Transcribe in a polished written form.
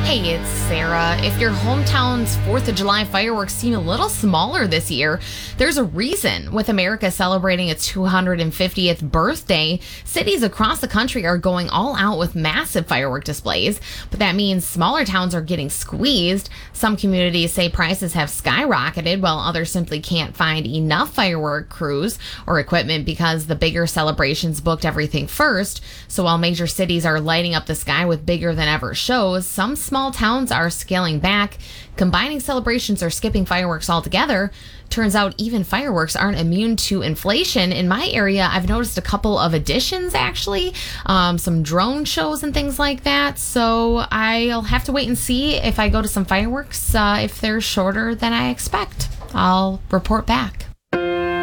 Hey, it's Sarah. If your hometown's 4th of July fireworks seem a little smaller this year, there's a reason. With America celebrating its 250th birthday, cities across the country are going all out with massive firework displays, but that means smaller towns are getting squeezed. Some communities say prices have skyrocketed, while others simply can't find enough firework crews or equipment because the bigger celebrations booked everything first. So while major cities are lighting up the sky with bigger than ever shows, some small towns are scaling back, combining celebrations or skipping fireworks altogether. Turns out even fireworks aren't immune to inflation. In my area, I've noticed a couple of additions, actually, some drone shows and things like that. So I'll have to wait and see if I go to some fireworks, if they're shorter than I expect. I'll report back.